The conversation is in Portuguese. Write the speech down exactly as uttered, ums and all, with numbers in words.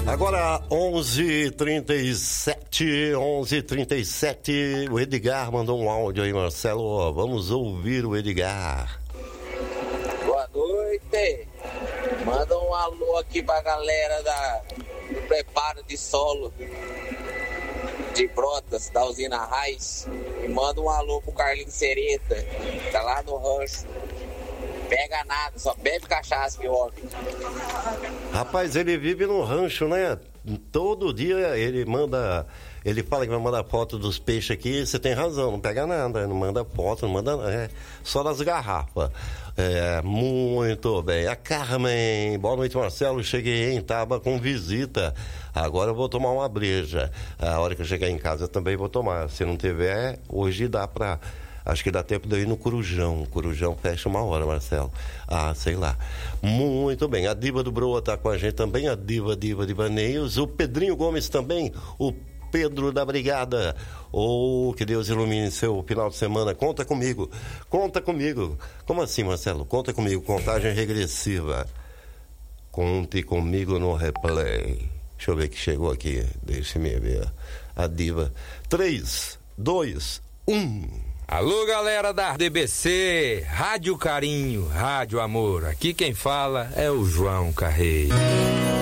Agora onze e trinta e sete, onze e trinta e sete, o Edgar mandou um áudio aí, Marcelo, vamos ouvir o Edgar. Boa noite, manda um alô aqui pra galera da, do preparo de solo de Brotas, da usina Raiz, e manda um alô pro Carlinhos Sereta, tá lá no rancho. Pega nada, só bebe cachaça, meu homem. Rapaz, ele vive no rancho, né? Todo dia ele manda, ele fala que vai mandar foto dos peixes aqui, você tem razão, não pega nada, não manda foto, não manda nada, é só das garrafas. É, muito bem. A Carmen, boa noite, Marcelo, cheguei em Taba com visita, agora eu vou tomar uma breja. A hora que eu chegar em casa também vou tomar, se não tiver, hoje dá pra... Acho que dá tempo de eu ir no Corujão. O Corujão fecha uma hora, Marcelo. Ah, sei lá. Muito bem. A Diva do Broa tá com a gente também. A Diva, Diva, Divaneios. O Pedrinho Gomes também. O Pedro da Brigada. Oh, que Deus ilumine seu final de semana. Conta comigo. Conta comigo. Como assim, Marcelo? Conta comigo. Contagem regressiva. Conte comigo no replay. Deixa eu ver que chegou aqui. Deixa-me ver. A Diva. três, dois, um... Alô, galera da R D B C, Rádio Carinho, Rádio Amor. Aqui quem fala é o João Carreiro.